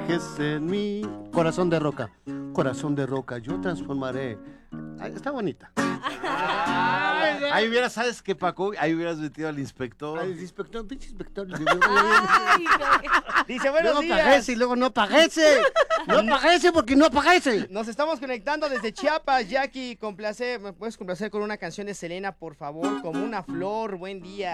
dejes en mí. Corazón de roca, yo transformaré. Ay, está bonita. Ahí hubieras, ¿sabes qué, Paco? Ahí hubieras metido al inspector. Ay, el inspector, pinche inspector. Ay, Dice, buenos Luego días. paguese y luego no paguese. No paguese porque no paguese. Nos estamos conectando desde Chiapas, Jackie. ¿Me puedes complacer con una canción de Selena, por favor? Como una flor, buen día.